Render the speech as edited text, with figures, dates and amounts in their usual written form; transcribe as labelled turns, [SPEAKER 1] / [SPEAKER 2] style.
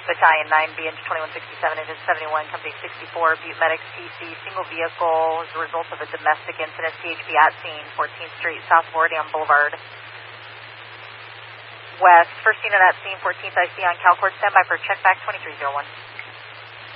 [SPEAKER 1] Battalion 9B, engine 2167, engine 71, company 64, Butte Medics TC, single vehicle as a result of a domestic incident, CHP at scene, 14th Street, South Floridian Boulevard. West, first unit at scene, 14th IC on CalCord, standby for check back 2301.